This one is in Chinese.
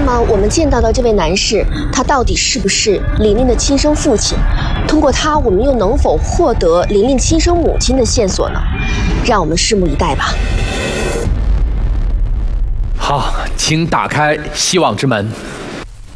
么我们见到的这位男士，他到底是不是琳琳的亲生父亲？通过他，我们又能否获得琳琳亲生母亲的线索呢？让我们拭目以待吧。 好，请打开希望之门。